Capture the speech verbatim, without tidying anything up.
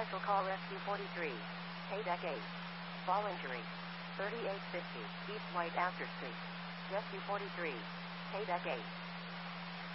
Special call Rescue forty-three. Paydeck eight. Fall injury. thirty-eight fifty East White After Street. Rescue forty-three. Paydeck eight.